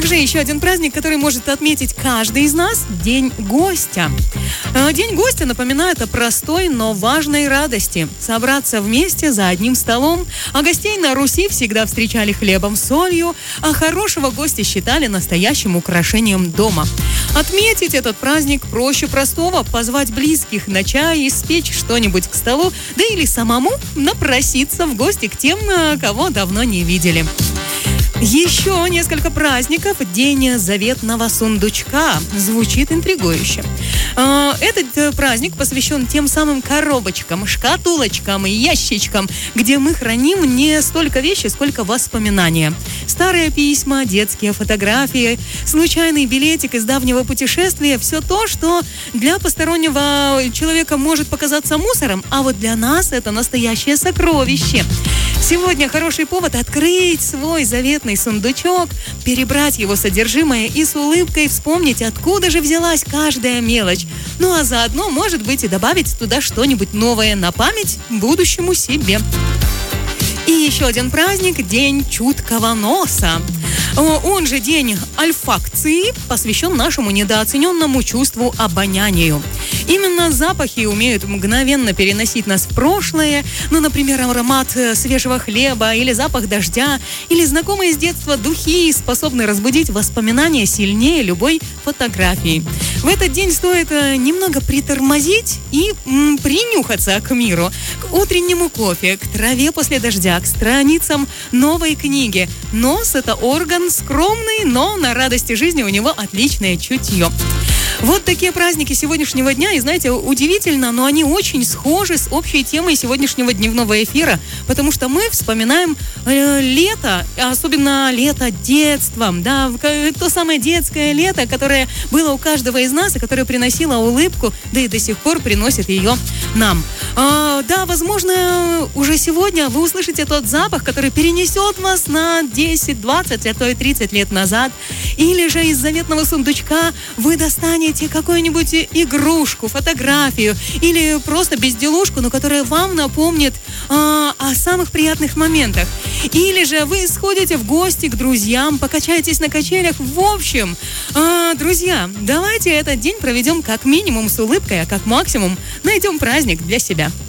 также еще один праздник, который может отметить каждый из нас – День гостя. День гостя напоминает о простой, но важной радости – собраться вместе за одним столом. А гостей на Руси всегда встречали хлебом с солью, а хорошего гостя считали настоящим украшением дома. Отметить этот праздник проще простого – позвать близких на чай, испечь что-нибудь к столу, да или самому напроситься в гости к тем, кого давно не видели. Еще несколько праздников. День заветного сундучка. Звучит интригующе. Этот праздник посвящен тем самым коробочкам, шкатулочкам и ящичкам, где мы храним не столько вещи, сколько воспоминания. Старые письма, детские фотографии, случайный билетик из давнего путешествия – все то, что для постороннего человека может показаться мусором, а вот для нас это настоящее сокровище. Сегодня хороший повод открыть свой заветный сундучок, перебрать его содержимое и с улыбкой вспомнить, откуда же взялась каждая мелочь. Ну а заодно, может быть, и добавить туда что-нибудь новое на память будущему себе. И еще один праздник – День чуткого носа. Он же день ольфакции, посвящен нашему недооцененному чувству обонянию. Именно запахи умеют мгновенно переносить нас в прошлое. Ну, например, аромат свежего хлеба или запах дождя, или знакомые с детства духи способны разбудить воспоминания сильнее любой фотографии. В этот день стоит немного притормозить и принюхаться к миру, к утреннему кофе, к траве после дождя, к страницам новой книги. Нос – это орган скромный, но на радости жизни у него отличное чутье. Вот такие праздники сегодняшнего дня. И знаете, удивительно, но они очень схожи с общей темой сегодняшнего дневного эфира, потому что мы вспоминаем лето, особенно лето детства, да, то самое детское лето, которое было у каждого из нас и которое приносило улыбку, да и до сих пор приносит ее нам. Да, возможно, уже сегодня вы услышите тот запах, который перенесет вас на 10, 20, а то и 30 лет назад. Или же из заветного сундучка вы достанете какую-нибудь игрушку, фотографию или просто безделушку, но которая вам напомнит о самых приятных моментах. Или же вы сходите в гости к друзьям, покачаетесь на качелях. В общем, друзья, давайте этот день проведем как минимум с улыбкой, а как максимум найдем праздник для себя.